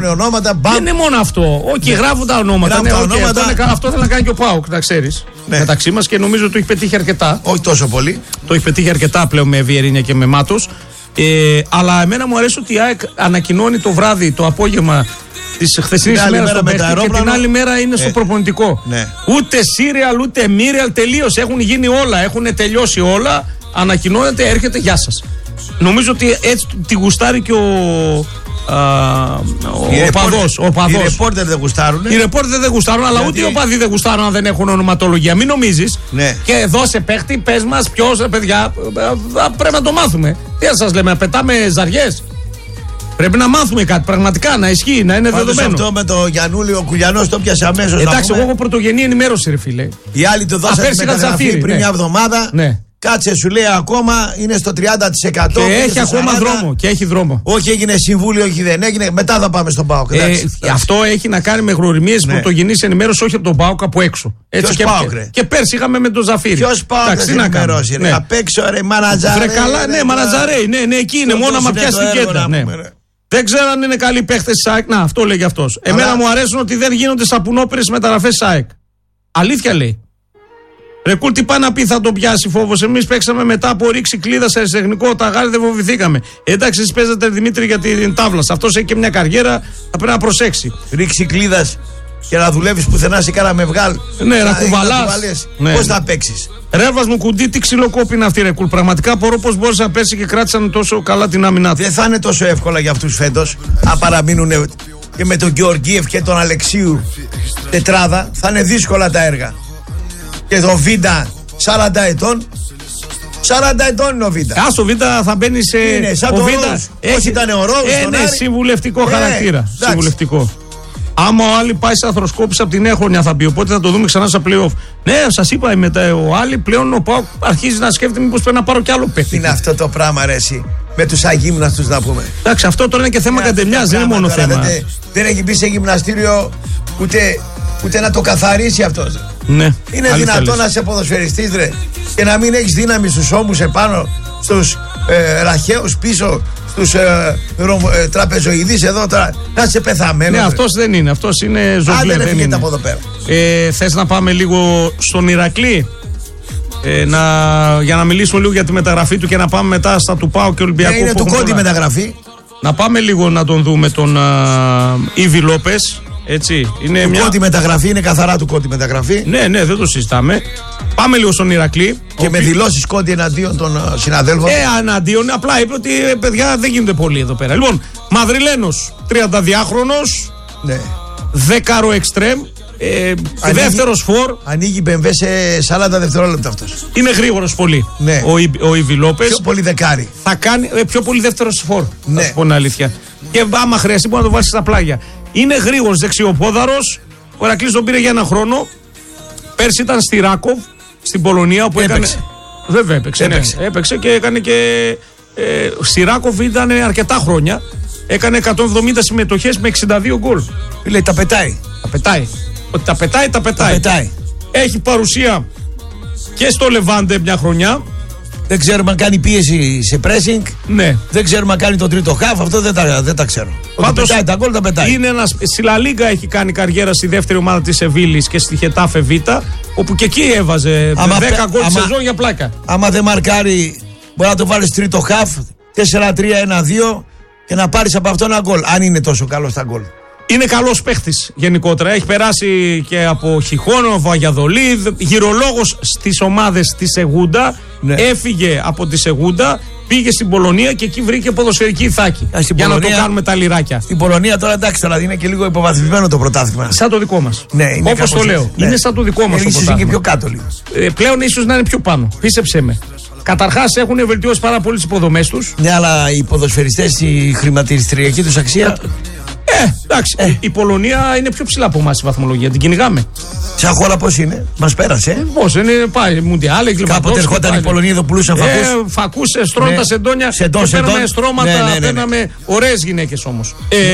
ονόματα. Μπαμ. Δεν είναι μόνο αυτό. Όχι, γράφουν τα ονόματα. Ναι, αυτό θέλει να κάνει και ο ΠΑΟΚ, να ξέρεις. Ναι. Μεταξύ μας και νομίζω ότι το έχει πετύχει αρκετά. Όχι τόσο πολύ. Το έχει πετύχει αρκετά πλέον με Βιερίνια και με Μάτος. Αλλά εμένα μου αρέσει ότι η ΑΕΚ ανακοινώνει το βράδυ, το απόγευμα τη χθεσινή ημέρα στο παίχτη και την άλλη μέρα είναι στο προπονητικό. Ναι. Ούτε σύριαλ, ούτε μίριαλ, τελείωσε. Έχουν γίνει όλα, έχουν τελειώσει όλα. Ανακοινώνεται, έρχεται, γεια σας. Νομίζω ότι έτσι τη γουστάρει και ο παδός. Οι ρεπόρτερ δεν γουστάρουν. Οι ρεπόρτερ δεν γουστάρουν, αλλά ούτε οι οπαδοί δεν γουστάρουν αν δεν έχουν ονοματολογία. Μην νομίζεις. Ναι. Και δώσε παίχτη, πες μας ποιος, παιδιά. Πρέπει να το μάθουμε. Τι να σας λέμε, να πετάμε ζαριές. Πρέπει να μάθουμε κάτι πραγματικά, να ισχύει, να είναι δεδομένο. Αυτό με το Γιαννούλη, ο Κουλιανός το πιάσε αμέσως. Εντάξει, εγώ έχω πρωτογενή ενημέρωση, ρε φίλε. Οι άλλοι το δώσανε μεταγραφή πριν μια εβδομάδα. Ναι. Κάτσε, σου λέει ακόμα είναι στο 30%. Και έχει ακόμα δρόμο. Και έχει δρόμο. Όχι έγινε συμβούλιο, όχι δεν έγινε. Μετά θα πάμε στον ΠΑΟΚ. Αυτό έχει να κάνει με γνωριμίες πρωτογενής ενημέρωση, όχι από τον ΠΑΟΚ, από έξω. Έτσι και πέρσι είχαμε με τον Ζαφύρι. Ποιος ΠΑΟΚ θα ενημερώσει, ρε. Απ' έξω, ρε, μανατζαρέ. Ρε καλά, ναι, μανατζαρέ. Ναι, εκεί είναι, μόνο άμα πιάσει την κέντρα. Δεν ξέρω αν είναι καλοί παίχτες της ΑΕΚ. Να, αυτό λέγει αυτός. Εμένα μου αρέσουν ότι δεν γίνονται σαπουνόπερες μεταγραφές της ΑΕΚ. Αλήθεια λέει. Ρε κουλ, τι πάει να πει, θα τον πιάσει φόβος. Εμείς παίξαμε μετά από ρήξη κλίδα σε τεχνικό ταγάρι, δεν φοβηθήκαμε. Εντάξει, εσείς παίζατε Δημήτρη για την τάβλα. Αυτός έχει και μια καριέρα, θα πρέπει να προσέξει. Ρίξη κλίδα και να δουλεύεις πουθενά σε κάνα με βγάλ. Ναι, να κουβαλάς. Ναι. Πώς θα παίξεις. Ρεύας μου κουντί, τι ξυλοκόπη είναι αυτή, ρε κουλ. Πραγματικά απορώ πώς μπόρεσε να πέσει και κράτησαν τόσο καλά την άμυνά του. Δεν θα είναι τόσο εύκολα για αυτούς φέτος. Αν παραμείνουν και με τον Γεωργίευ και τον Αλεξίου τετράδα, θα είναι δύσκολα τα έργα. Και το Βίντα 40 ετών. 40 ετών είναι ο Βίντα. Άστο Βίντα θα μπαίνει σε. Είναι σαν το Βίντα. Έχει ήταν ο Ρόους. Είναι συμβουλευτικό χαρακτήρα. Συμβουλευτικό. Άμα ο Άλλη πάει σε αθροσκόπηση από την νέα χρονιά θα μπει. Οπότε θα το δούμε ξανά στα playoff. Ναι, σας είπα μετά ο Άλλη πλέον ο ΠΑΟΚ αρχίζει να σκέφτεται μήπως πρέπει να πάρω κι άλλο παίχτη. Είναι αυτό το πράγμα, ρε εσύ. Με τους αγύμναστους να πούμε. Εντάξει, αυτό τώρα είναι και θέμα κατεμιάς, δεν είναι μόνο θέμα. Δεν έχει μπει σε γυμναστήριο ούτε να το καθαρίσει αυτός. Ναι, είναι δυνατόν να είσαι ποδοσφαιριστής, ρε, και να μην έχεις δύναμη στους ώμους επάνω, στους ραχαίους πίσω, στους τραπεζοειδείς εδώ τώρα, να είσαι πεθαμένος. Ναι, αυτός δεν είναι, αυτός είναι ζωγλέ. Δεν έφυγε από εδώ πέρα. Θες να πάμε λίγο στον Ηρακλή, για να μιλήσουμε λίγο για τη μεταγραφή του και να πάμε μετά στα του ΠΑΟ και Ολυμπιακού. Είναι του Κόντι μεταγραφή. Να πάμε λίγο να τον δούμε τον Ήβι Λόπες. Έτσι, είναι του Κόντι μεταγραφή, είναι καθαρά του Κόντι μεταγραφή. Ναι, δεν το συζητάμε. Πάμε λίγο στον Ηρακλή. Και με δηλώσεις Κόντι εναντίον των συναδέλφων. Εναντίον, απλά είπε ότι παιδιά δεν γίνονται πολλοί εδώ πέρα. Λοιπόν, Μαδριλένος, 32χρονος, ναι. Δέκαρο εξτρέμ, δεύτερος φορ. Ανοίγει μπεμβέ σε 40 δευτερόλεπτα αυτός. Είναι γρήγορος πολύ. Ναι. Ο Ήβι Λόπες. Πιο πολύ δεκάρι. Θα κάνει πιο πολύ δεύτερος φορ. Ναι. Θα σου πω την αλήθεια. Και άμα χρειαστεί μπορεί να το βάλει στα πλάγια. Είναι γρήγορος δεξιοπόδαρος. Ο Ηρακλής τον πήρε για ένα χρόνο. Πέρσι ήταν στη Ράκοβ, στην Πολωνία, όπου έπαιξε. Βέβαια έπαιξε και έκανε και. Στη Ράκοβ ήταν αρκετά χρόνια. Έκανε 170 συμμετοχές με 62 γκολ. Λέει τα πετάει. Ότι τα πετάει. Έχει παρουσία και στο Λεβάντε μια χρονιά. Δεν ξέρουμε αν κάνει πίεση σε pressing. Ναι. Δεν ξέρουμε αν κάνει τον τρίτο χαφ. Αυτό δεν τα ξέρω. Πάντως, πετάει τα γκολ, τα πετάει. Είναι στη Λα Λίγκα έχει κάνει καριέρα στη δεύτερη ομάδα της Σεβίλης και στη Χετάφε Β, όπου και εκεί έβαζε 10 γκολ τη σεζόν για πλάκα. Άμα δεν μαρκάρει, μπορεί να το βάλει τρίτο χαφ, 4-3-1-2 και να πάρει από αυτό ένα γκολ. Αν είναι τόσο καλό στα γκολ. Είναι καλός παίχτης γενικότερα. Έχει περάσει και από Χιχόνο, Βαγιαδολίδ, γυρολόγος στις ομάδες της Σεγούντα. Ναι. Έφυγε από τη Σεγούντα, πήγε στην Πολωνία και εκεί βρήκε ποδοσφαιρική ηθάκη. Για να το κάνουμε τα λιράκια. Στην Πολωνία τώρα εντάξει, τώρα είναι και λίγο υποβαθμισμένο το πρωτάθλημα. Σαν το δικό μας. Ναι, όπως το λέω. Ναι. Είναι σαν το δικό μας. Είναι και πιο κάτω λίγο. Πλέον ίσως να είναι πιο πάνω. Πίστεψέ με. Καταρχάς έχουν βελτιώσει πάρα πολύ τις υποδομές τους. Ναι, αλλά οι ποδοσφαιριστές, η χρηματιστηριακή τους αξία. Εντάξει, η Πολωνία είναι πιο ψηλά από εμάς η βαθμολογία, την κυνηγάμε. Σαν χώρα πώς είναι, μας πέρασε. Πώς είναι, πάει Μουντιάλ, κάποτε ερχόταν η Πολωνία εδώ, πουλούσαν φακούς. Φακούς, στρώματα, σεντόνια. Παίρναμε στρώματα, παίρναμε ωραίες γυναίκες όμως.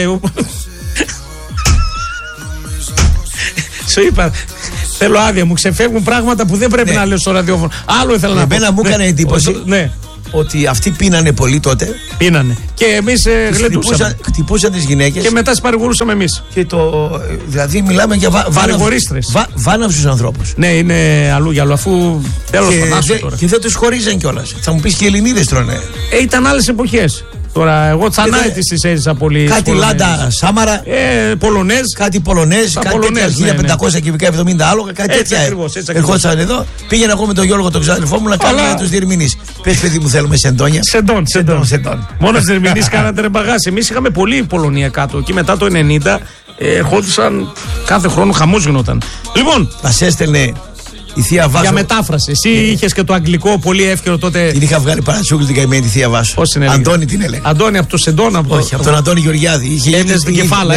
Σου είπα, θέλω άδεια, μου ξεφεύγουν πράγματα που δεν πρέπει να λέω στο ραδιόφωνο. Άλλο ήθελα να πω. Εμένα μου έκανε εντύπωση. Ναι. ότι αυτοί πίνανε πολύ τότε. Πίνανε. Και εμείς γλεντούσαμε. Χτυπούσαν τις γυναίκες. Και μετά τις παρηγορούσαμε εμείς. Και δηλαδή μιλάμε για βάναυσους ανθρώπους. Ναι, είναι αλλού για αλλού, αφού τέλος πάντων. Και δεν τους χωρίζαν κιόλας. Θα μου πεις και οι Ελληνίδες τρώνε. Ήταν άλλες εποχές. Τώρα, εγώ Τσανάιτης τις έζησα πολύ. Κάτι Λάντα Σάμαρα. Πολωνέζ. Κάτι Πολωνέζ. Κάτι τέτοια 1500 κυβικά 70 άλογα. Κάτι τέτοια. Ερχόντουσαν εδώ. Πήγαινα εγώ με τον Γιώργο τον ξάδελφό μου να κάνουμε τους διερμηνείς. Πες, παιδί μου, θέλουμε σεντόνια. Σεντόν. Μόνο στους διερμηνείς κάνατε ρε μπαγάς. Εμείς είχαμε πολύ Πολωνία κάτω. Και μετά το 90 ερχόντουσαν κάθε χρόνο, χαμός γινόταν. Λοιπόν. Μας έστελνε. Η Θεία Βάσο. Για μετάφραση. Εσύ είχες και το αγγλικό πολύ εύκαιρο τότε. Την είχα βγάλει παρατσούκλη την καημένη τη Θεία Βάσο. Πώς είναι? Αντώνη την έλεγε. Αντώνη από το Σεντόν. Όχι, από τον Αντώνη Γεωργιάδη. Έπιασε την κεφάλα,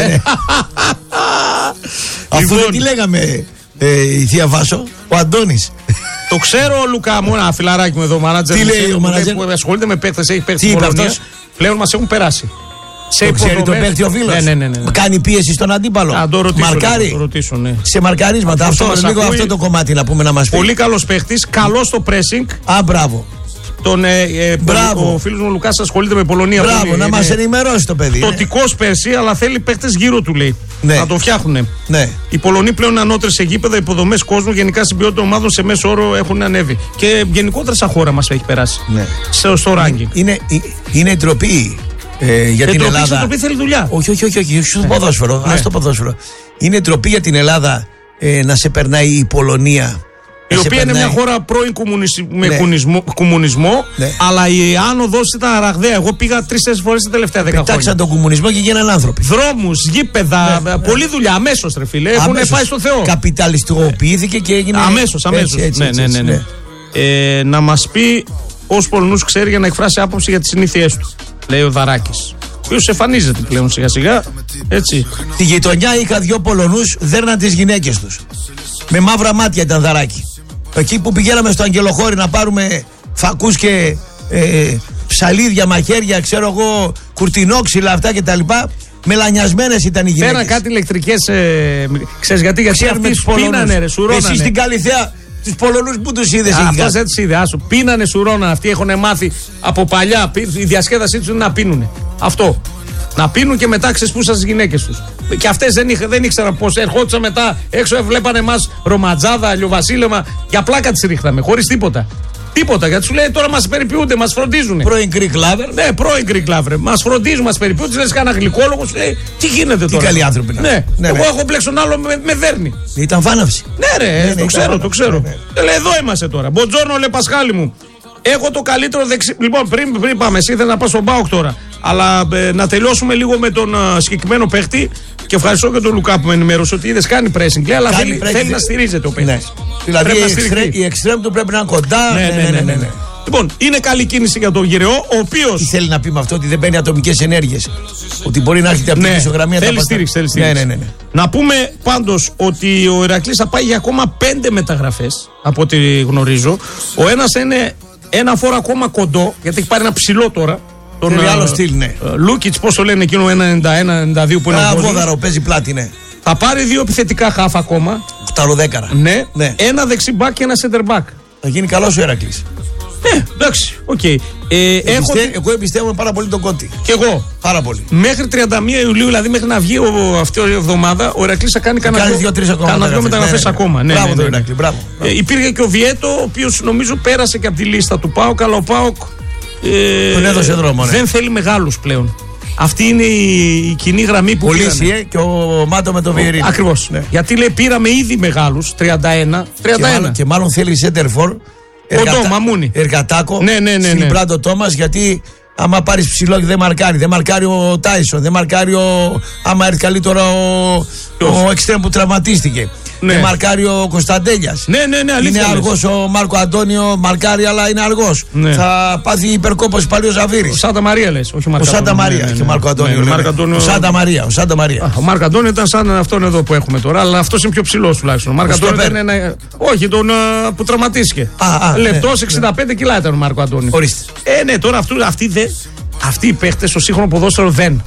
Αφού δεν τη λέγαμε η Θεία Βάσο, ο Αντώνης. Το ξέρω, Λουκά μου, ένα φιλαράκι μου εδώ, μάνατζερ. Τι λέει ο μάνατζερ? Που ασχολείται με παίκτες, έχει παίξει στην Πολωνία. Πλέον μας έχουν περάσει. Το ξέρει το παίκτη ο φίλος. Ναι. Κάνει πίεση στον αντίπαλο. Μαρκάρει. Σε μαρκαρίσματα. Λίγο αυτό το κομμάτι να πούμε να μας πει. Πολύ καλός παίκτης, καλός στο pressing. Μπράβο. Ο φίλος μου Λουκάς ασχολείται με Πολωνία. Μπράβο, να μας ενημερώσει το παιδί. Τοτικός πέρσι, αλλά θέλει παίκτες γύρω του, λέει. Ναι. Να το φτιάχνουνε. Ναι. Οι Πολωνοί πλέον είναι ανώτεροι σε γήπεδα, υποδομές κόσμου, γενικά στην ποιότητα ομάδων σε μέσο όρο έχουν ανέβει. Και γενικότερα σαν χώρα μας έχει περάσει. Ναι. Στο ranking. Είναι ντροπή. Για την Ελλάδα. Η ντροπή θέλει δουλειά. Όχι, στο ποδόσφαιρο. Ας το ποδόσφαιρο. Είναι ντροπή για την Ελλάδα να σε περνάει η Πολωνία. Η οποία είναι μια χώρα πρώην κομμουνισμό, αλλά η άνοδος ήταν ραγδαία. Εγώ πήγα 3-4 φορές τα τελευταία 10 χρόνια. Πετάξαν τον κομμουνισμό και γίνανε άνθρωποι. Δρόμους, γήπεδα, πολλή δουλειά. Αμέσως, ρε φίλε. Έχουν πάει στο Θεό. Καπιταλιστικοποιήθηκε και έγινε. Αμέσως. Ναι. Να μας πει ως Πολωνούς ξέρει για να εκφράσει άποψη για τις συνήθειές του, λέει ο Δαράκης. Ο οποίος εμφανίζεται πλέον σιγά-σιγά. Έτσι. Στη γειτονιά είχα 2 Πολωνούς, δέρναν τις γυναίκες τους. Με μαύρα μάτια ήταν Δαράκη. Εκεί που πηγαίναμε στο Αγγελοχώρι να πάρουμε φακούς και ψαλίδια, μαχαίρια, ξέρω εγώ, κουρτινόξυλα αυτά κτλ. Μελανιασμένες ήταν οι γυναίκες. Πέραν κάτι ηλεκτρικές. Ξέρεις γιατί αυτοί πίνανε, ρε, σουρώνανε. Εσύ στην Καλυθέα τους Πολωνούς που τους είδες? Αυτός δεν τους είδε. Άσου. Πίνανε, σουρώνανε. Αυτοί έχουν μάθει από παλιά. Η διασκέδασή τους είναι να πίνουνε. Αυτό. Να πίνουν και μετά ξεσπούσαν στις γυναίκες τους. Και αυτές δεν ήξεραν πώς. Ερχόντουσαν μετά έξω, βλέπανε εμάς ρομαντζάδα, αλλιοβασίλεμα. Για πλάκα τις ρίχναμε, χωρίς τίποτα. Τίποτα. Γιατί σου λέει τώρα μας περιποιούνται, μας φροντίζουν. Πρώην Greek lover. Ναι, πρώην Greek lover. Μας φροντίζουν, μας περιποιούνται. Του λες κανένα γλυκόλογο, σου λέει τι γίνεται τώρα. Τι καλοί άνθρωποι. Ναι. Εγώ έχω μπλέξει τον άλλο με δέρνει. Ήταν βάναυση. Ναι, το ξέρω. Λέει εδώ είμαστε τώρα. Μποτζόρνο, λε Πασχάλη μου. Έχω το καλύτερο δεξί. Λοιπόν, πριν πάμε, εσύ ήθελα να πάω στον ΠΑΟΚ τώρα. Αλλά να τελειώσουμε λίγο με τον συγκεκριμένο παίχτη. Και ευχαριστώ και τον Λουκά που με ενημέρωσε ότι είδες κάνει pressing. Αλλά θέλει να στηρίζεται ο παίχτης. Ναι. Δηλαδή η εξτρέμ του πρέπει να είναι κοντά. Ναι. Λοιπόν, είναι καλή κίνηση για τον Γυρεό, ο οποίος. Τι θέλει να πει με αυτό, ότι δεν παίρνει ατομικές ενέργειες? Ότι μπορεί να έρχεται από την ισογραμμία. Θέλει στήριξη. Ναι. Να πούμε πάντως ότι ο Ηρακλής θα πάει για ακόμα 5 μεταγραφές από ό,τι γνωρίζω. Ο ένας είναι ένα φόρο ακόμα κοντό, γιατί έχει πάρει ένα ψηλό τώρα. Τον άλλο στυλ, ναι. Λούκιτς, πώς το λένε εκείνο, 1,91-92 που είναι ο Βόδαρο, παίζει πλάτη, ναι. Θα πάρει 2 επιθετικά χαφ ακόμα. 8-10. Ναι. Ένα δεξιμπάκ και ένα center back. Θα γίνει καλός ο Ηρακλής. Ναι, εντάξει, οκ. Εγώ εμπιστεύομαι πάρα πολύ τον Κόντι. Κι εγώ. Πάρα πολύ. Μέχρι 31 Ιουλίου, δηλαδή μέχρι να βγει αυτή η εβδομάδα, ο Ηρακλής θα κάνει κανένα 2 μεταγραφές ακόμα. Μπράβο τον Ηρακλή, μπράβο. Υπήρχε και ο Βιέτο, ο οποίος νομίζω πέρασε και από τη λίστα του ΠΑΟΚ, αλλά ο ΠΑΟΚ τον έδωσε δρόμο. Δεν θέλει μεγάλους πλέον. Αυτή είναι η κοινή γραμμή που πήραμε. Ο Λύσιε και ο Μάτο με το Βιερίνη. Ακριβώς. Ναι. Γιατί λέει πήραμε ήδη μεγάλους, 31. Και μάλλον θέλει σέντερφορ. Εργατάκο. Ναι. Στην Μπράντο Τόμας, γιατί άμα πάρεις ψηλό και δεν μαρκάρει. Δεν μαρκάρει ο Τάισον. Δεν μαρκάρει άμα έρθει καλύτερα ο εξτρέμ που τραυματίστηκε. Ναι. Δεν μαρκάρει ο Κωνσταντέλιας. Ναι, είναι αργός ο Μάρκο Αντώνιο. Μαρκάρει, αλλά είναι αργός. Ναι. Θα πάθει υπερκόπωση πάλι ο Ζαβύρης. Ο Σάντα Μαρία λες, όχι ο Μάρκο. Ο Σάντα Μαρία και ο Μάρκο Αντώνιο. Ο Σάντα Μαρία. Ο Μάρκο Αντώνιο ήταν σαν αυτόν εδώ που έχουμε τώρα, αλλά αυτός είναι πιο ψηλός τουλάχιστον. Ο Μάρκο Αντώνιο ήταν ένα. Όχι, τον που τραυματίστηκε. Λεπτός 65 κιλά ήταν ο Μάρκο Αντώνιο. Ορίστε. Ναι, τώρα αυτοί οι παίχτες στο σύγχρονο ποδόσφαιρο δεν.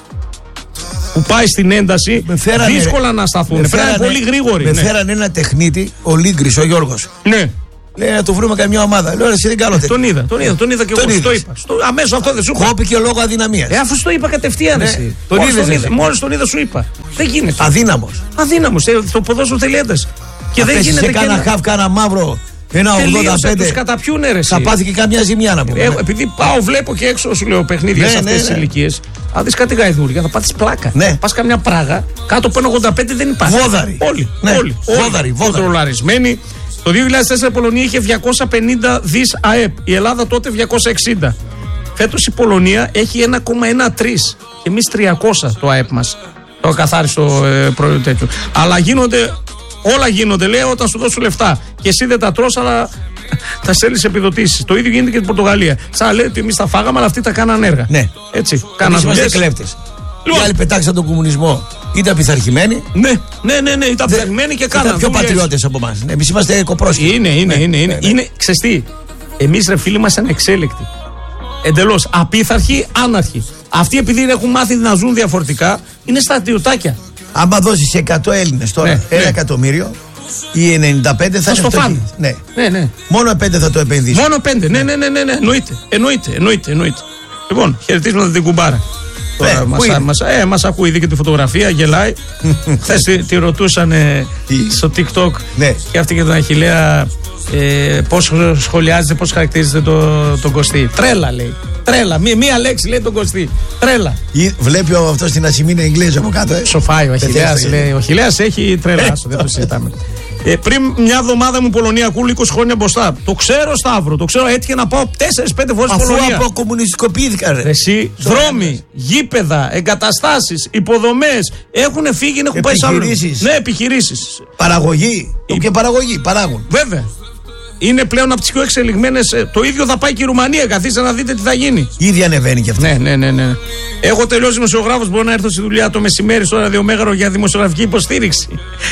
Που πάει στην ένταση, δύσκολα να σταθούν. Πρέπει να είναι πολύ γρήγοροι. Με φέραν ένα τεχνίτη, ο Λίγκρης, ο Γιώργος. Ναι. Λέει να του βρούμε καμιά ομάδα. Λέω εσύ δεν κάνω τέτοιο. Τον είδα και εγώ. Το είπα. Αμέσως αυτό δεν σου είπα. Κόπηκε λόγω αδυναμίας. Αφού το είπα κατευθείαν. Μόλις τον είδα σου είπα. Δεν γίνεται. Αδύναμος. Το ποδόσφαιρο θέλει ένταση. Και δεν γίνεται. Κάνα χαφ, κάνα μαύρο. Ένα 85. Τους καταπιούνε ρε. Θα πάθει και καμιά ζημιά να πούμε. Επειδή πάω, βλέπω και έξω σου λέω παιχνίδια σε αυτές τις ηλικίες. Αν δεις κάτι γαϊδούρια θα πάθεις πλάκα. Πας καμιά πράγα, κάτω από 1,85 δεν υπάρχει. Βόδαροι. Όλοι. Κοντρολαρισμένοι. Το 2004 η Πολωνία είχε 250 δις ΑΕΠ. Η Ελλάδα τότε 260. Φέτος η Πολωνία έχει 1,13 και εμείς 300 το ΑΕΠ μας. Το καθάριστο προϊόν τέτοιο. Αλλά όλα γίνονται, λέει, όταν σου δώσουν λεφτά. Και εσύ δεν τα τρως, αλλά τα στέλνεις επιδοτήσεις. Το ίδιο γίνεται και στην Πορτογαλία. Σαν λέει ότι εμείς τα φάγαμε, αλλά αυτοί τα κάναν έργα. Ναι. Έτσι. Εμείς είμαστε κλέφτες. Οι άλλοι πετάξαν τον κομμουνισμό. Ήταν πειθαρχημένοι. Ναι. Ήταν πειθαρχημένοι και κάναν. Ήταν πιο πατριώτες από εμάς. Εμείς είμαστε κοπρόσκυλοι. Είναι. Ξεστή. Εμείς ρε φίλοι μας ανεξέλεκτοι. Εντελώς. Απίθαρχοι, άναρχοι. Αυτοί επειδή έχουν μάθει να ζουν διαφορετικά, είναι στρατιωτάκια. Άμα δώσεις 100 Έλληνες τώρα, 1 εκατομμύριο, οι 95 θα είναι φτωχοί. Ναι. Μόνο 5 θα το επενδύσουν. Μόνο 5, ναι. Εννοείται. Λοιπόν, χαιρετίσματα την κουμπάρα. Μας ακούει, είδε και τη φωτογραφία, γελάει. Χθες τη ρωτούσαν στο TikTok και αυτή και τον Αχιλλέα πώς σχολιάζεται, πώς χαρακτηρίζεται τον Κωστή. Τρέλα λέει. Τρέλα. Μία λέξη λέει τον Κωστή. Τρέλα. Βλέπει αυτό στην Ασημίνα Εγγλέζα από κάτω. Σοφάει ο Αχιλλέας. Ο Αχιλλέας έχει τρέλα. Δεν το συζητάμε. Πριν μια εβδομάδα μου Πολωνία ακούω 20 χρόνια μπροστά. Το ξέρω, Σταύρο, το ξέρω. Έτυχε να πάω 4-5 φορές στην Πολωνία. Αφού αποκομμουνιστικοποιήθηκαν. Εσύ, δρόμοι, γήπεδα, εγκαταστάσεις, υποδομές έχουν φύγει, έχουν πάει σε άλλο. Ναι, επιχειρήσεις. Παραγωγή. Και παραγωγή, παράγουν. Βέβαια. Είναι πλέον από τις πιο εξελιγμένες. Το ίδιο θα πάει και η Ρουμανία. Καθίστε να δείτε τι θα γίνει. Ήδη ανεβαίνει και αυτό. Ναι. Έχω τελειώσει δημοσιογράφος. Μπορώ να έρθω στη δουλειά το μεσημέρι στο ραδιομέγαρο για δημοσιογραφική υποστήριξη.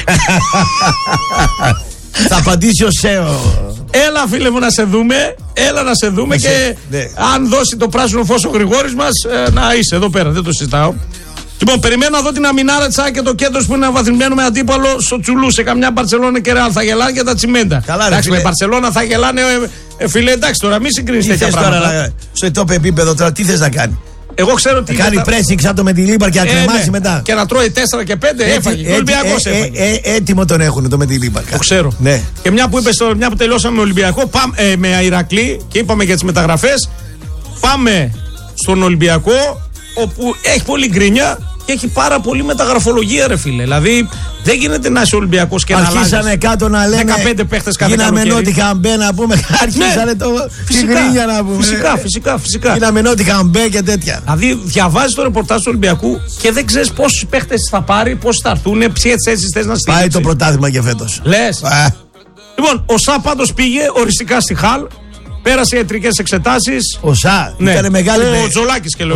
Θα απαντήσει ο ΣΕΟ. Έλα φίλε μου να σε δούμε και αν δώσει το πράσινο φως ο Γρηγόρης μας να είσαι εδώ πέρα. Δεν το συζητάω. Λοιπόν, περιμένω να δω την αμινάρα της ΑΕΚ και το κέντρο που είναι αναβαθμισμένο με αντίπαλο στο Τσουλού. Σε καμιά Μπαρσελόνα και Ρεάλ. Θα γελάνε και τα τσιμέντα. Καλά, εντάξει, με Μπαρσελόνα θα γελάνε. Φίλε, εντάξει τώρα, μην συγκρίνεις τέτοια πράγματα. Στο ετόπι επίπεδο τώρα, τι θες να κάνει. Εγώ ξέρω ότι. Κάνει pressing σαν το Μεντιλίμπαρ και να κρεμάσει μετά. Και να τρώει 4 και 5 έφαγε. Ο Ολυμπιακός έφαγε. Έτοιμο τον έχουν το Μεντιλίμπαρ. Το ξέρω. Ναι. Και μια που τελειώσαμε με Ολυμπιακό, με Ηρακλή και είπαμε για τις μεταγραφές, πάμε στον Ολυμπιακό όπου έχει πολύ γκρίνια. Και έχει πάρα πολύ μεταγραφολογία, ρε φίλε. Δηλαδή, δεν γίνεται να είσαι Ολυμπιακός και να αλλάζεις. Αρχίσανε κάτω να λένε 15 παίχτες κάθε καλοκαίρι. Γίναμε Νότιχαμ Μπέ να πούμε. Αρχίσανε την γκρίνια να πούμε. Φυσικά. Γίναμε Νότιχαμ Μπέ και τέτοια. Δηλαδή, διαβάζεις το ρεπορτάζ του Ολυμπιακού και δεν ξέρεις πόσους παίχτες θα πάρει, πόσοι θα έρθουν, ποιες θέσεις θες να στείλεις. Πάει το πρωτάθλημα και φέτος. Λες. Λοιπόν, ο Σα πάντως πήγε οριστικά στη Χαλ. Πέρασε ιατρικές εξετάσεις. Ο Σα ήταν μεγάλη. Ο Τζολάκης και λέω.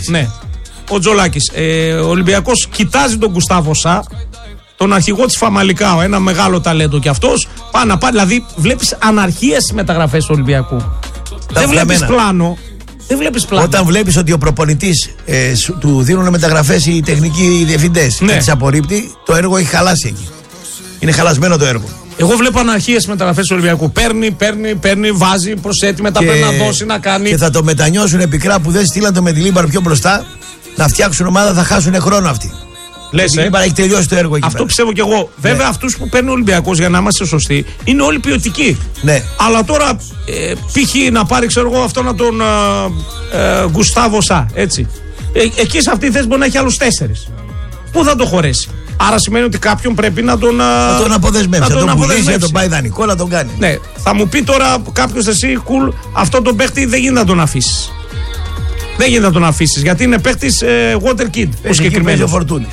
Ο Τζολάκης. Ο Ολυμπιακός κοιτάζει τον Γκουστάβο Σα, τον αρχηγό της Φαμαλικάο, ένα μεγάλο ταλέντο κι αυτός. Δηλαδή βλέπεις αναρχία στις μεταγραφές του Ολυμπιακού. Δεν βλέπεις πλάνο. Όταν βλέπεις ότι ο προπονητής του δίνουν μεταγραφές οι τεχνικοί διευθυντές και τις απορρίπτει, το έργο έχει χαλάσει εκεί. Είναι χαλασμένο το έργο. Εγώ βλέπω αναρχία στις μεταγραφές του Ολυμπιακού. Παίρνει, βάζει, προσθέτει, μετά πρέπει να δώσει, να κάνει. Και θα το μετανιώσουν πικρά που δεν στείλαν το Μεντιλίμπαρ πιο μπροστά. Να φτιάξουν ομάδα, θα χάσουν χρόνο αυτοί. Λες, έχει τελειώσει το έργο εκεί. Αυτό πιστεύω κι εγώ. Βέβαια, αυτούς που παίρνει ο Ολυμπιακός, για να είμαστε σωστοί, είναι όλοι ποιοτικοί. Ναι. Αλλά τώρα, π.χ. να πάρει, ξέρω εγώ, αυτόν τον Γκουστάβο Σα, έτσι. Εκεί σε αυτή τη θέση μπορεί να έχει άλλους 4. Πού θα το χωρέσει. Άρα σημαίνει ότι κάποιον πρέπει να τον αποδεσμεύσει. Να τον πουλήσει, να τον πάει δανεικό, να τον κάνει. Ναι. Θα μου πει τώρα κάποιος εσύ, αυτό τον παίχτη δεν γίνεται να τον αφήσεις. Δεν γίνεται να τον αφήσεις γιατί είναι παίχτης Water Kid. Ο συγκεκριμένος Φορτούνης.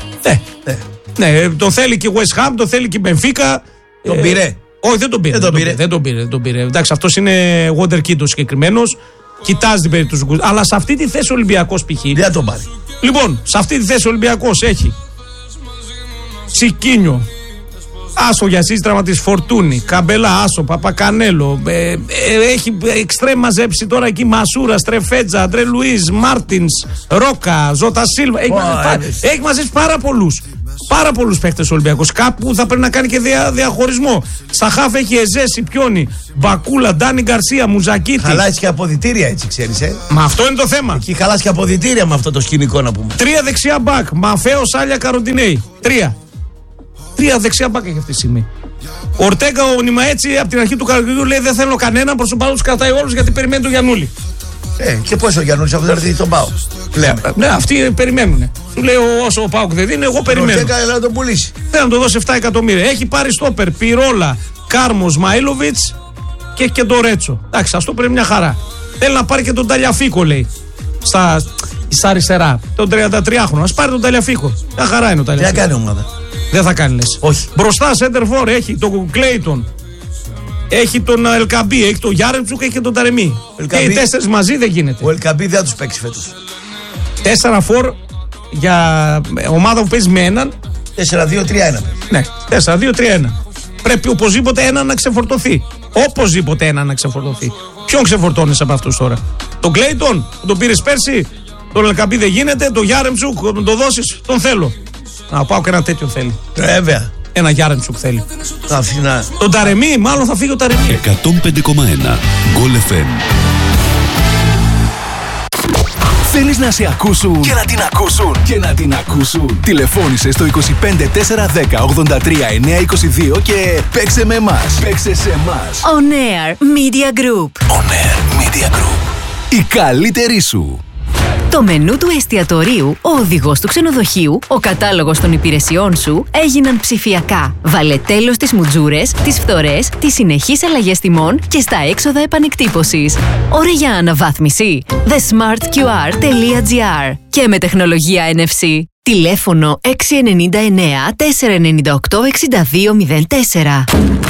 Ναι, τον θέλει και η West Ham, τον θέλει και η Benfica. Τον πήρε. Όχι, δεν τον πήρε. Εντάξει, αυτός είναι Water Kid ο συγκεκριμένος. Κοιτάζει την περίπτωση του. Αλλά σε αυτή τη θέση ο Ολυμπιακός π.χ. Δεν τον πάρει. Λοιπόν, σε αυτή τη θέση ο Ολυμπιακός έχει Τσικίνιο, Άσο για εσείς τραυματής, Φορτούνη, Καμπελά, Άσο, Παπακανέλο. Έχει εξτρέμ μαζέψει τώρα εκεί Μασούρα, Στρεφέτζα, Αντρέ Λουίς, Μάρτινς, Ρόκα, Ζώτα Σίλβα. Έχει μαζέψει πάρα πολλούς. πάρα πολλούς παίχτες ο Ολυμπιακός. Κάπου θα πρέπει να κάνει και διαχωρισμό. Στα χαφ έχει Εζέση, Πιόνι, Μπακούλα, Ντάνι Γκαρσία, Μουζακίτη. Χαλάσει και αποδυτήρια, έτσι ξέρεις. Μα αυτό είναι το θέμα. Εκεί χαλάσει και αποδυτήρια με αυτό το σκηνικό, να πούμε. 3 δεξιά μπακ. Μαφέο, Σάλια, Καροντινέη. 3 δεξιά μπακ έχει αυτή τη στιγμή. Ο Ορτέγκα, ο Νιμαέτσι από την αρχή του καλοκαιριού λέει: δεν θέλω κανέναν, προς τον Πάο τους κρατάει όλους γιατί περιμένει τον Γιαννούλη. Και πώς ο Γιαννούλης αυτό θα έρθει τον Πάο. Ναι, αυτοί περιμένουν. Του λέει: όσο ο Πάοκ δεν δίνει, εγώ περιμένω. Ο Ορτέγκα να τον πουλήσει. Θέλει να το δώσει 7 εκατομμύρια. Έχει πάρει στόπερ Πυρόλα, Κάρμος, Μαΐλοβιτς και τον Ρέτσο. Εντάξει, αυτό πρέπει μια χαρά. Θέλει να πάρει και τον Ταλιαφίκο, λέει. Στα αριστερά. Τον 33χρονο. Ας πάρει τον Ταλιαφίκο. Μια χαρά είναι ο Ταλιαφίκο. Τι θα κάνει ομάδα. Δεν θα κάνει, λες. Όχι. Μπροστά center for έχει τον Κλέιτον. Έχει τον Ελκαμπή, έχει τον Γιάρεμτσουκ, έχει και τον Ταρεμί. Και οι 4 μαζί δεν γίνεται. Ο Ελκαμπή δεν θα τους παίξει φέτος. 4 φορ για ομάδα που παίζει με έναν. 4-2-3-1. Ναι, 4-2-3-1. Πρέπει οπωσδήποτε ένα να ξεφορτωθεί. Οπωσδήποτε ένα να ξεφορτωθεί. Ποιον ξεφορτώνεις από αυτούς τώρα? Τον Κλέιτον που τον πήρες πέρσι? Τον Ελκαμπή δεν γίνεται. Τον Γιάρεμτσουκ, τον το δώσεις? Τον θέλω. Να πάω και ένα τέτοιο θέλει. Βέβαια. Ένα Γιάρεμτσουκ θέλει. Αφήνα. Τον Ταρεμί, μάλλον θα φύγει ο Ταρεμί. 105,1 Goal FM. Θέλεις να σε ακούσουν και να την ακούσουν και να την ακούσουν? Τηλεφώνησε στο 25 410 83 922 και παίξε με εμάς. Παίξε σε εμάς. On Air Media Group. On Air Media Group. Η καλύτερη σου. Το μενού του εστιατορίου, ο οδηγός του ξενοδοχείου, ο κατάλογος των υπηρεσιών σου έγιναν ψηφιακά. Βάλε τέλος στις μουτζούρες, τις φθορές, τις συνεχείς αλλαγές τιμών και στα έξοδα επανεκτύπωσης. Ώρα για αναβάθμιση. thesmartqr.gr και με τεχνολογία NFC. Τηλέφωνο 699 498 6204.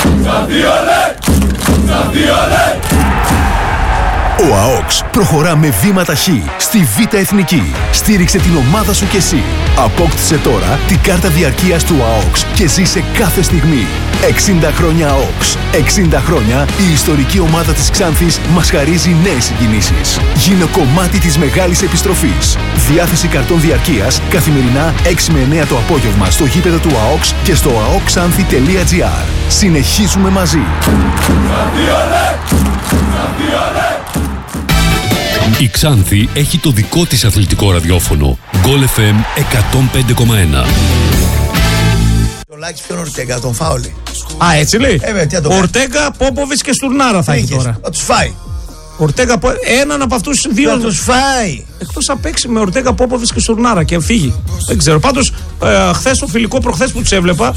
Ο ΑΟΚΣ προχωρά με βήμα ταχύ στη Β' Εθνική. Στήριξε την ομάδα σου κι εσύ. Απόκτησε τώρα την κάρτα διαρκείας του ΑΟΚΣ και ζήσε κάθε στιγμή. 60 χρόνια ΑΟΚΣ. 60 χρόνια η ιστορική ομάδα της Ξάνθης μας χαρίζει νέες συγκινήσεις. Γίνε κομμάτι της μεγάλης επιστροφής. Διάθεση καρτών διαρκείας καθημερινά 6 με 9 το απόγευμα στο γήπεδο του ΑΟΚΣ και στο aokxanthi.gr. Συνεχίζουμε μαζί. Η Ξάνθη έχει το δικό της αθλητικό ραδιόφωνο. Goal FM 105,1. Το Λάκης ποιον Ορτέγκα, τον Φάουλη. Α, έτσι λέει. Ορτέγκα, Πόποβιτς και Στουρνάρα θα έχει τώρα. Θα τους φάει. Ορτέγκα, έναν από αυτούς δύο. Θα τους φάει. Εκτός να παίξει με Ορτέγκα, Πόποβιτς και Στουρνάρα και φύγει. Δεν ξέρω. Πάντως, χθες το φιλικό προχθές που τους έβλεπα,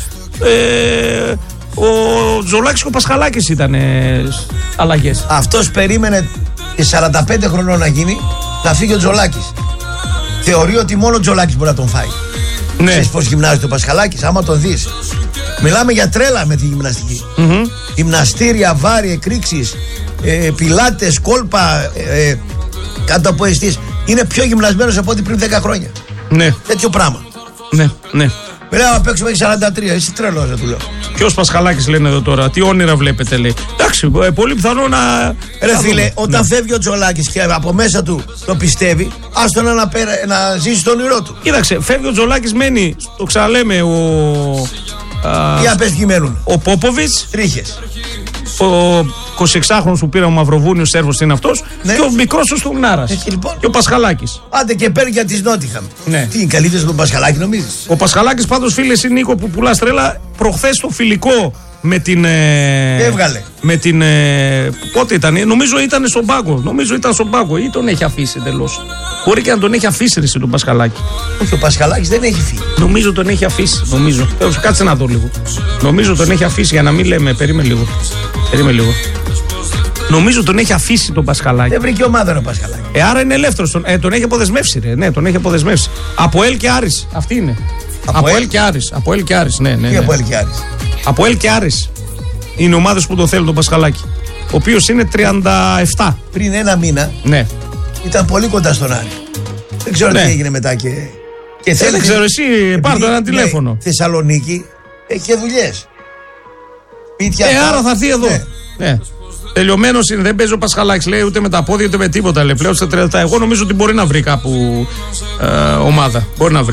ο Τζολάκης και ο Πασχαλάκης ήταν αλλαγές. Αυτός περίμενε 45 χρονών να γίνει, θα φύγει ο Τζολάκης. Θεωρεί ότι μόνο ο Τζολάκης μπορεί να τον φάει. Ναι. Ξέρεις πως γυμνάζεται ο Πασχαλάκης, άμα τον δεις. Μιλάμε για τρέλα με τη γυμναστική. Γυμναστήρια, βάρη, εκρήξεις, πιλάτες, κόλπα, κάτω από εστίες. Είναι πιο γυμνασμένος από ό,τι πριν 10 χρόνια. Ναι. Τέτοιο πράγμα. Ναι. Μιλάω να παίξουμε 43, εσύ τρελός δεν του λέω. Ποιος Πασχαλάκης λένε εδώ τώρα, τι όνειρα βλέπετε λέει. Εντάξει, πολύ πιθανό να. Ρε φίλε, όταν φεύγει ο Τζολάκης και από μέσα του το πιστεύει, άστο να ζήσει τον όνειρό του. Κοίταξε, φεύγει ο Τζολάκης, μένει, το ξαναλέμε, Για πες ποιοι μένουν. ο Πόποβιτς, Τρίχες. ο 26χρονος που πήρε ο Μαυροβούνιος, Σέρβος είναι αυτός, Ναι. και ο μικρός ο Στουρνάρας. Λοιπόν. Και ο Πασχαλάκης. Άντε και παίρνει για της Νότιχαμ. Ναι. Τι είναι καλύτερος τον Πασχαλάκη νομίζεις? Ο Πασχαλάκης πάντως, φίλε, εσύ Νίκο που πουλάς τρέλα, προχθές το φιλικό με την. Έβγαλε. Με την. Πότε ήταν, νομίζω ήταν στον πάγκο. Ή τον έχει αφήσει εντελώς. Μπορεί και να τον έχει αφήσει ρε, τον Πασχαλάκη. Όχι, ο Πασχαλάκης δεν έχει φύγει. Νομίζω τον έχει αφήσει. Κάτσε να δω λίγο. Νομίζω τον έχει αφήσει για να μην λέμε. Περίμενε λίγο. Νομίζω τον έχει αφήσει τον Πασχαλάκη. Δεν βρήκε ομάδα ο Πασχαλάκη. Άρα είναι ελεύθερος. Τον έχει αποδεσμεύσει. Ρε. Ναι, τον έχει αποδεσμεύσει. Από Ελ και Άρης. Αυτή είναι. Από Ελ και Άρης. Από Ελ και Άρης. Ναι. Τι από Ελ και Άρης? Από Ελ και Άρης. Είναι ομάδες που το θέλουν τον Πασχαλάκη. Ο οποίος είναι 37. Πριν ένα μήνα Ναι. ήταν πολύ κοντά στον Άρη. Δεν ξέρω τι έγινε μετά και Δεν ξέρω, εσύ πάρ' το ένα τηλέφωνο. Θεσσαλονίκη έχει και δουλειές. Άρα θα έρθει εδώ. Ναι. Τελειωμένος είναι, δεν παίζει ο Πασχαλάκης, λέει, ούτε με τα πόδια ούτε με τίποτα. Λέει, πλέον στα 30. Εγώ νομίζω ότι μπορεί να βρει κάπου ομάδα. Μπορεί να βρει.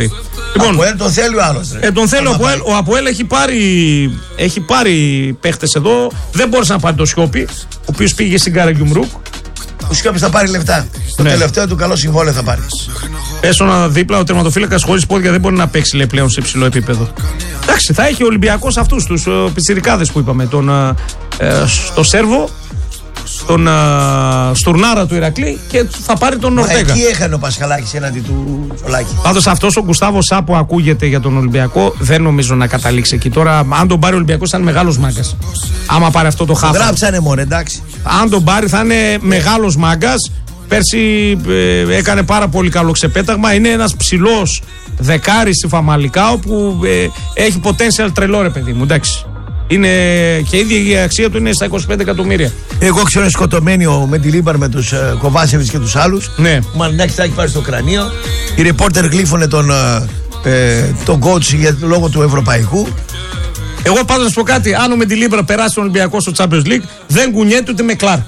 Λοιπόν, Αποέλ τον θέλει ο άλλος. Τον θέλει ο Αποέλ έχει πάρει παίχτες εδώ. Δεν μπόρεσε να πάρει το Σιώπη, ο οποίος πήγε στην Καραγκιουμρούκ. Ο Σιώπης θα πάρει λεφτά. Το τελευταίο του καλό συμβόλαιο θα πάρει. Έσωνα δίπλα, ο τερματοφύλακας χωρίς πόδια δεν μπορεί να παίξει, λέει, πλέον σε υψηλό επίπεδο. Εντάξει, θα έχει ο Ολυμπιακός αυτούς τους πιτσιρικάδες που είπαμε. Το Σέρβο, τον Στουρνάρα του Ηρακλή και θα πάρει τον Ορτέγα. Εκεί έχανε ο Πασχαλάκης έναντι του Τσολάκη. Πάντως αυτός ο Γκουστάβο Σα που ακούγεται για τον Ολυμπιακό δεν νομίζω να καταλήξει εκεί. Τώρα, αν τον πάρει ο Ολυμπιακός, θα είναι μεγάλος μάγκας. Άμα πάρει αυτό το χάφα. Γράψανε μόνο, εντάξει. Αν τον πάρει, θα είναι μεγάλος μάγκας. Πέρσι έκανε πάρα πολύ καλό ξεπέταγμα. Είναι ένας ψηλός δεκάρης στη Φαμαλικά, όπου έχει potential τρελό, ρε παιδί μου. Εντάξει. Είναι και η ίδια η αξία του είναι στα 25 εκατομμύρια. Εγώ ξέρω είναι σκοτωμένοι ο Μεντιλίμπαρ με τους Κοβάσεβιτς και τους άλλους. Ναι. Ο Μαρινάκης θα έχει πάρει στο κρανίο. Οι ρεπόρτερ γλύφωνε τον coach λόγω του ευρωπαϊκού. Εγώ πάντως να σου πω κάτι. Αν ο Μεντιλίμπαρ περάσει τον Ολυμπιακό στο Champions League, δεν κουνιέται ούτε με Κλάρκ.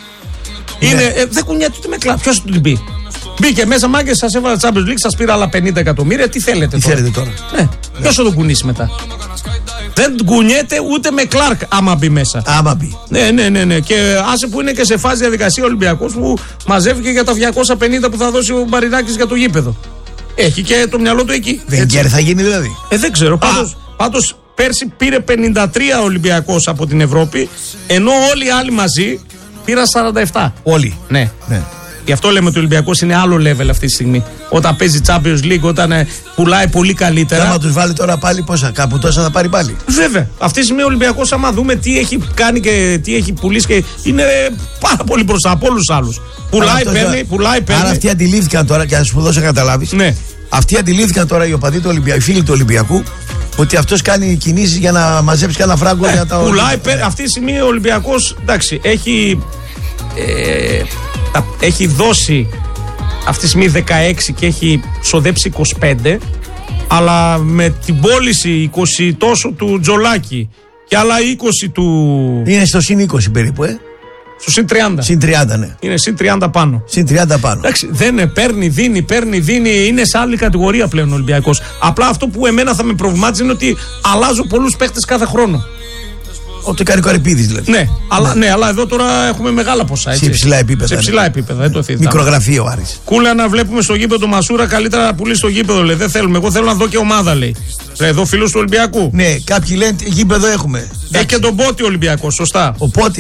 Δεν κουνιέται ούτε με Κλάρκ. Ποιος θα του την πει? Μπήκε μέσα, μάγκες, σας έβαλα Champions League, σας πήρα άλλα 50 εκατομμύρια. Τι θέλετε τώρα? Ναι. Ποιος θα το κουνήσει μετά? Δεν κουνιέται ούτε με Κλάρκ άμα μπει μέσα. Άμα μπει. Ναι. Και άσε που είναι και σε φάση διαδικασία ο Ολυμπιακός που μαζεύει για τα 250 που θα δώσει ο Μαρινάκης για το γήπεδο. Έχει και το μυαλό του εκεί. Βενγκέρ θα γίνει δηλαδή. Δεν ξέρω. Πάντως πέρσι πήρε 53 ο Ολυμπιακός από την Ευρώπη, ενώ όλοι οι άλλοι μαζί πήραν 47. Όλοι. Ναι. Γι' αυτό λέμε ότι ο Ολυμπιακός είναι άλλο level αυτή τη στιγμή. Όταν παίζει Champions League, όταν πουλάει πολύ καλύτερα. Άμα τους βάλει τώρα πάλι πόσα, κάπου τόσα θα πάρει πάλι. Βέβαια. Αυτή τη στιγμή ο Ολυμπιακός, άμα δούμε τι έχει κάνει και τι έχει πουλήσει, και είναι πάρα πολύ μπροστά από όλους τους άλλους. Πουλάει, παίρνει. Άρα αυτοί αντιλήφθηκαν τώρα, και να σου δώσω να καταλάβεις. Ναι. Αυτοί αντιλήφθηκαν τώρα οι οπαδοί του Ολυμπιακού, οι φίλοι του Ολυμπιακού, ότι αυτός κάνει κινήσεις για να μαζέψει κανένα φράγκο για τα πουλάει, αυτή τη στιγμή ο Ολυμπιακός, εντάξει, έχει δώσει αυτή τη στιγμή 16 και έχει ξοδέψει 25, αλλά με την πώληση 20 τόσο του Τζολάκη και άλλα 20 του... Είναι στο συν 20 περίπου, Στο συν 30. Συν 30, ναι. Είναι συν 30 πάνω. Συν 30 πάνω. Εντάξει, δεν παίρνει, δίνει. Είναι σε άλλη κατηγορία πλέον ο Ολυμπιακός. Απλά αυτό που εμένα θα με προβλημάτιζε είναι ότι αλλάζω πολλούς παίχτες κάθε χρόνο. Ό,τι κάνει ο Καρυπίδης δηλαδή. Ναι, αλλά εδώ τώρα έχουμε μεγάλα ποσά. Έτσι. Σε υψηλά επίπεδα. Δεν το θύμω. Μικρογραφείο, Άρης. Κούλα να βλέπουμε στο γήπεδο Μασούρα, καλύτερα να πουλήσει στο γήπεδο. Λέει. Δεν θέλουμε. Εγώ θέλω να δω και ομάδα, λέει. Εδώ φίλος του Ολυμπιακού. Ναι, κάποιοι λένε γήπεδο έχουμε. Έχει και τον Μπότη Ολυμπιακό, σωστά.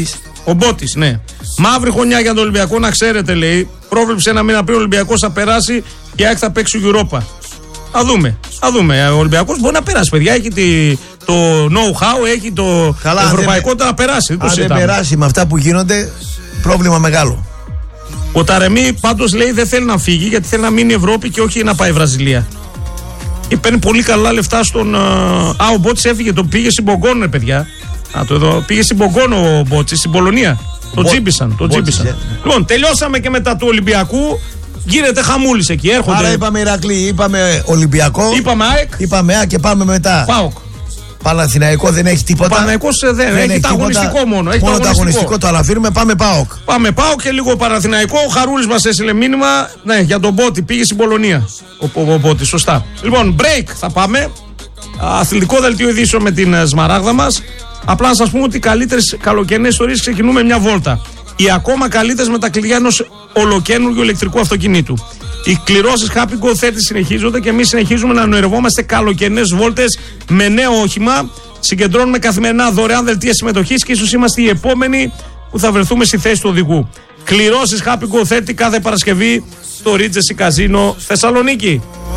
Ο Μπότης, ναι. Μαύρη χρονιά για τον Ολυμπιακό, να ξέρετε, λέει. Πρόβλεψε ένα μήνα πριν ο Ολυμπιακός θα περάσει και θα παίξει Europa. Θα δούμε. Ο Ολυμπιακός μπορεί να περάσει, παιδιά. Έχει το know-how, έχει το ευρωπαϊκό να περάσει. Αν δεν περάσει με αυτά που γίνονται, πρόβλημα μεγάλο. Ο Ταρεμί πάντως λέει δεν θέλει να φύγει, γιατί θέλει να μείνει η Ευρώπη και όχι να πάει Βραζιλία. Και παίρνει πολύ καλά λεφτά στον. Ο Μπότσης έφυγε, το πήγε στην Μπογκόνο, παιδιά. Πήγε στην Μπογκόνο ο Μπότσης, στην Πολωνία. Το τζίμπησαν. Λοιπόν, τελειώσαμε και μετά του Ολυμπιακού. Γίνεται χαμούλης εκεί, έρχονται. Άρα είπαμε Ηρακλή, είπαμε Ολυμπιακό. Είπαμε ΑΕΚ. Είπαμε ΑΕΚ και πάμε μετά. ΠΑΟΚ. Παναθηναϊκό δεν έχει τίποτα. Ο Παναθηναϊκός δεν έχει τα αγωνιστικό μόνο. Μόνο το αγωνιστικό το αναφέρουμε, πάμε ΠΑΟΚ. Πάμε ΠΑΟΚ και λίγο Παναθηναϊκό. Ο Χαρούλης μας έστειλε μήνυμα. Ναι, για τον Μπότη, πήγε στην Πολωνία. Ο Μπότη, σωστά. Λοιπόν, break θα πάμε. Αθλητικό δελτίο ειδήσεων με την Σμαράγδα μας. Απλά να σας πούμε ότι οι καλύτερες καλοκαιρινές ιστορίες ξεκινούμε μια βόλτα. Οι ακόμα καλύτερες με τα κλειδιά ενός ολοκαίνουργιου ηλεκτρικού αυτοκινήτου. Οι κληρώσεις Happy Go 30 συνεχίζονται και εμείς συνεχίζουμε να ονειρευόμαστε καλοκαιρινές βόλτες με νέο όχημα. Συγκεντρώνουμε καθημερινά δωρεάν δελτία συμμετοχής και ίσως είμαστε οι επόμενοι που θα βρεθούμε στη θέση του οδηγού. Κληρώσεις Happy Go 30 κάθε Παρασκευή στο Regency Casino Θεσσαλονίκη.